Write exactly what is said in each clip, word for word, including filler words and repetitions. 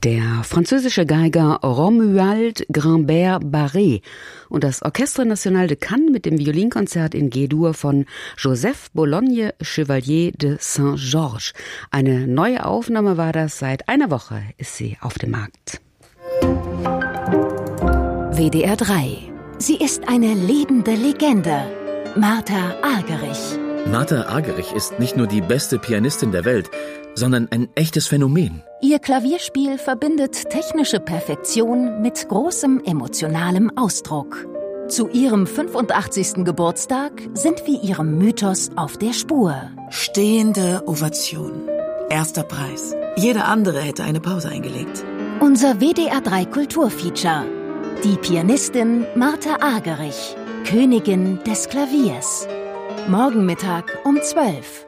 Der französische Geiger Romuald Grimbert-Barré und das Orchestre National de Cannes mit dem Violinkonzert in G-Dur von Joseph Bologne Chevalier de Saint-Georges. Eine neue Aufnahme war das, seit einer Woche ist sie auf dem Markt. W D R drei. Sie ist eine lebende Legende. Martha Argerich. Martha Argerich ist nicht nur die beste Pianistin der Welt, sondern ein echtes Phänomen. Ihr Klavierspiel verbindet technische Perfektion mit großem emotionalem Ausdruck. Zu ihrem fünfundachtzigsten Geburtstag sind wir ihrem Mythos auf der Spur. Stehende Ovation. Erster Preis. Jeder andere hätte eine Pause eingelegt. Unser W D R drei Kulturfeature. Die Pianistin Martha Argerich, Königin des Klaviers. Morgen Mittag um zwölf.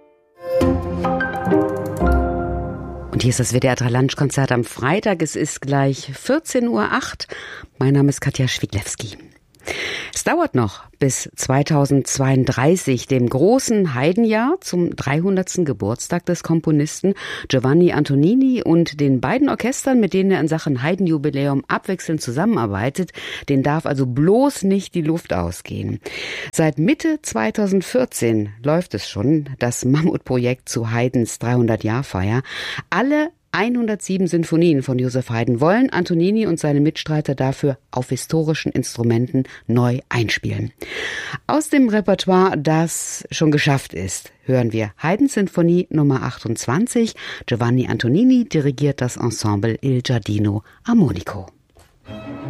Und hier ist das W D R drei Lunchkonzert am Freitag. Es ist gleich vierzehn Uhr acht. Mein Name ist Katja Schwidlewski. Es dauert noch bis zweitausendzweiunddreißig, dem großen Haydn-Jahr, zum dreihundertsten Geburtstag des Komponisten Giovanni Antonini und den beiden Orchestern, mit denen er in Sachen Haydn-Jubiläum abwechselnd zusammenarbeitet. Denen darf also bloß nicht die Luft ausgehen. Seit Mitte zweitausendvierzehn läuft es schon, das Mammutprojekt zu Haydns dreihundert-Jahr-Feier. Alle hundertsieben Sinfonien von Joseph Haydn wollen Antonini und seine Mitstreiter dafür auf historischen Instrumenten neu einspielen. Aus dem Repertoire, das schon geschafft ist, hören wir Haydns Sinfonie Nummer achtundzwanzig. Giovanni Antonini dirigiert das Ensemble Il Giardino Armonico.